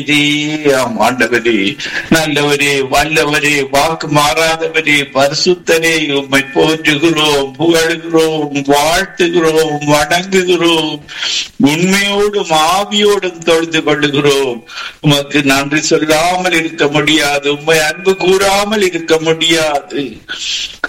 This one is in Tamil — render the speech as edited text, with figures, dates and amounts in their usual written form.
ஆண்டவரே, நல்லவரே, வல்லவரே, வாக்கு மாறாதவரே, பரிசுத்தரே, உம்மை போற்றுகிறோம், புகழ்கிறோம், வாழ்த்துகிறோம், வணங்குகிறோம், உண்மையோடும் ஆவியோடும் தொழுது கொள்ளுகிறோம். உமக்கு நன்றி சொல்லாமல் இருக்க முடியாது, உம்மை அன்பு கூறாமல் இருக்க முடியாது.